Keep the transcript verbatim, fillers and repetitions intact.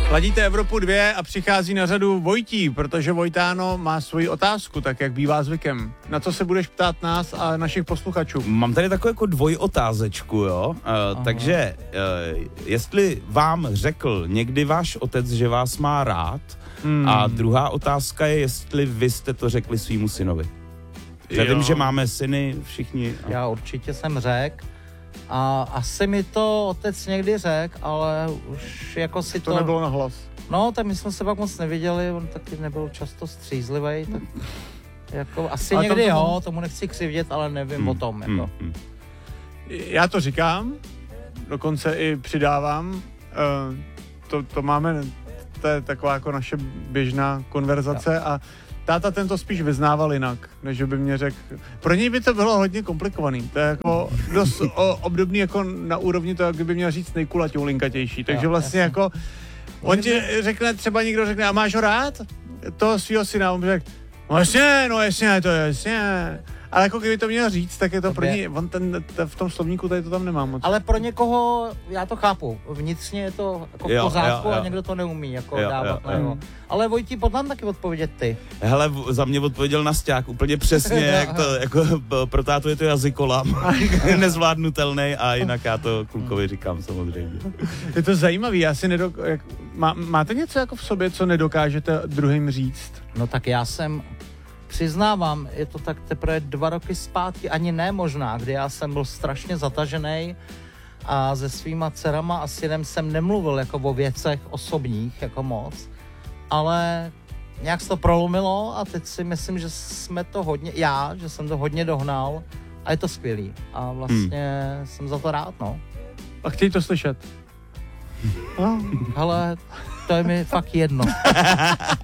Ladíte Evropu dvě a přichází na řadu Vojtí, protože Vojtáno má svoji otázku, tak jak bývá zvykem. Na co se budeš ptát nás a našich posluchačů? Mám tady takovou jako dvojotázečku, jo? Uh, takže, uh, jestli vám řekl někdy váš otec, že vás má rád, hmm. a druhá otázka je, jestli vy jste to řekli svýmu synovi. Já vím, že máme syny všichni. A... Já určitě jsem řekl. A asi mi to otec někdy řekl, ale už jako si to... To nebylo na hlas. No, tak my jsme se pak moc neviděli, on taky nebyl často střízlivý, tak jako asi ale někdy jo, tomu... tomu nechci křivdět, ale nevím hmm, o tom, jako. Hmm, hmm. Já to říkám, dokonce i přidávám, uh, to, to máme, to je taková jako naše běžná konverzace jo. A táta tento spíš vyznával jinak, než by mě řekl. Pro něj by to bylo hodně komplikovaný. To je jako dost o, obdobný jako na úrovni toho, jak by měl říct nejkulatější, linkatější. Takže vlastně jako on ti řekne, třeba někdo řekne, a máš ho rád? Toho svýho syna, on řekne, no jasně, no jasně, to je jasně. Ale jako kdyby to měl říct, tak je to pro něj, on ten, ten, v tom slovníku tady to tam nemá moc. Ale pro někoho, já to chápu, vnitřně je to jako v pořádku a někdo to neumí jako jo, dávat jo, na jeho. Ale Vojtí, pojď nám taky odpovědět ty. Hele, za mě odpověděl Nasťák úplně přesně, jak to, jako pro tátu je to jazykolam, nezvládnutelný a jinak já to klukovi říkám samozřejmě. Je to zajímavý, já si nedok... Jak, má, máte něco jako v sobě, co nedokážete druhým říct? No tak já jsem... Přiznávám, je to tak teprve dva roky zpátky, ani ne možná, kdy já jsem byl strašně zatažený a se svýma dcerama a synem jsem nemluvil jako o věcech osobních jako moc, ale nějak se to prolomilo a teď si myslím, že jsme to hodně, já, že jsem to hodně dohnal a je to skvělý a vlastně hmm. jsem za to rád, no. A chtějí to slyšet? No, ale to je mi fakt jedno.